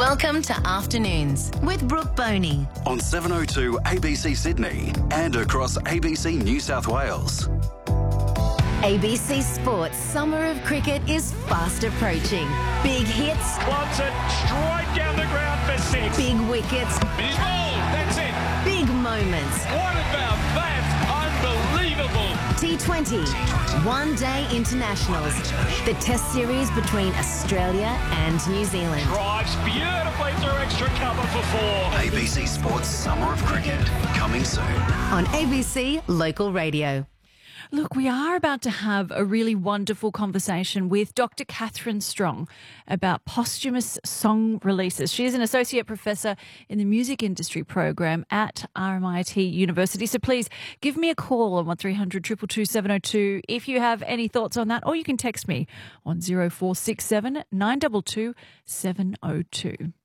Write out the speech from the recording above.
Welcome to Afternoons with Brooke Boney. On 702 ABC Sydney and across ABC New South Wales. ABC Sports Summer of Cricket is fast approaching. Big hits, Clubs it straight down the ground for six. big wickets, He's bowled, that's it. big moments. What about that? Unbelievable. T20, one-day internationals. The Test series between Australia and New Zealand. Drives beautifully through extra cover for four. ABC Sports Summer of Cricket, coming soon. On ABC Local Radio. Look, we are about to have a really wonderful conversation with Dr. Catherine Strong about posthumous song releases. She is an associate professor in the music industry program at RMIT University. So please give me a call on 1300 222 702 if you have any thoughts on that, or you can text me on 0467 922 702.